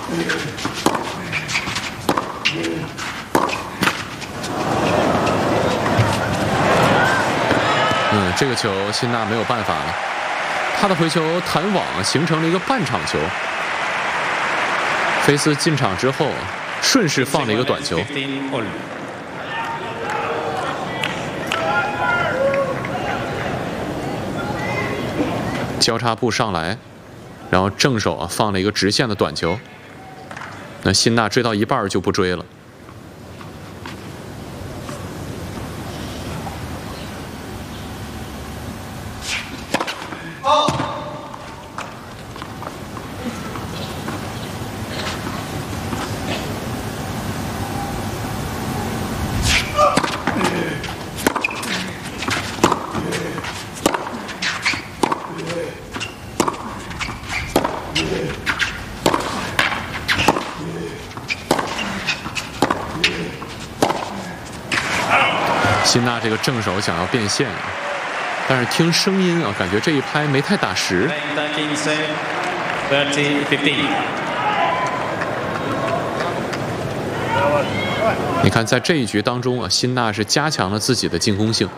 这个球辛纳没有办法了，他的回球弹网形成了一个半场球。菲斯进场之后，顺势放了一个短球。交叉步上来，然后正手放了一个直线的短球。那辛纳追到一半就不追了。辛纳这个正手想要变线，但是听声音啊，感觉这一拍没太打实。你看，在这一局当中啊，辛纳是加强了自己的进攻性。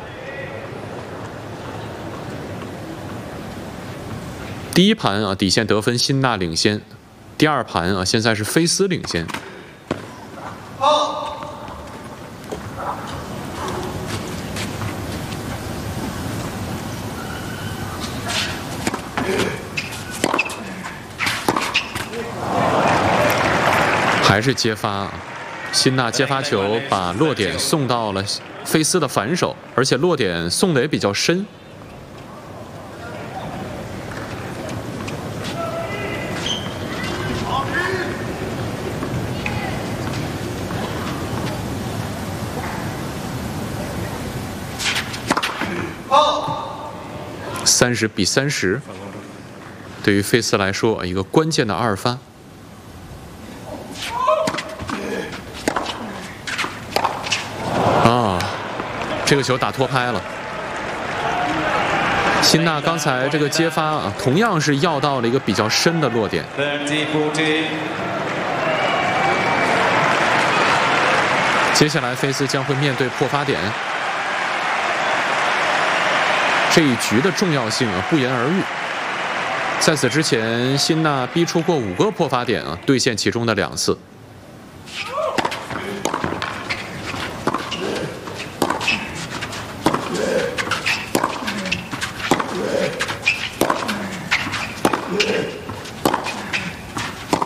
第一盘啊，底线得分辛纳领先；第二盘啊，现在是菲斯领先。还是接发，辛纳接发球把落点送到了菲斯的反手，而且落点送的也比较深。30比30，对于菲斯来说，一个关键的二发。这个球打脱拍了。辛纳刚才这个接发啊，同样是要到了一个比较深的落点。接下来菲斯将会面对破发点，这一局的重要性啊不言而喻。在此之前，辛纳逼出过5个破发点啊，兑现其中的2次。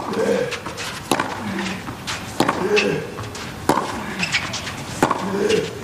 Yeah.